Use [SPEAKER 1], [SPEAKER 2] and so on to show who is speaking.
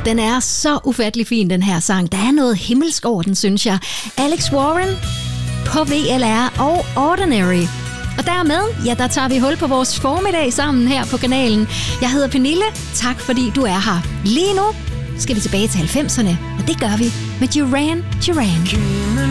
[SPEAKER 1] Den er så ufattelig fin, den her sang. Der er noget himmelsk over den, synes jeg. Alex Warren på VLR og Ordinary. Og dermed, ja, der tager vi hul på vores formiddag sammen her på kanalen. Jeg hedder Pernille. Tak fordi du er her. Lige nu skal vi tilbage til 90'erne, og det gør vi med Duran Duran.